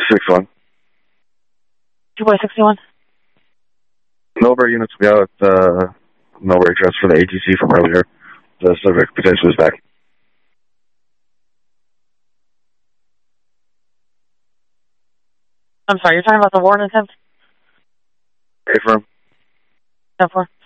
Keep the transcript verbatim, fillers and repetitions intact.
six one. two by sixty-one. Millbury units will be out at uh, Millbury Trust for the A T C from earlier. The subject potentially is back. I'm sorry, you're talking about the warrant attempt? Affirm. ten four.